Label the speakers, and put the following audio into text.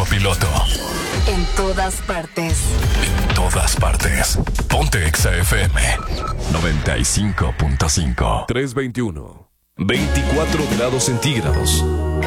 Speaker 1: piloto.
Speaker 2: En todas partes.
Speaker 1: En todas partes. Ponte Exa FM 95.5.
Speaker 3: 321. 24 grados centígrados.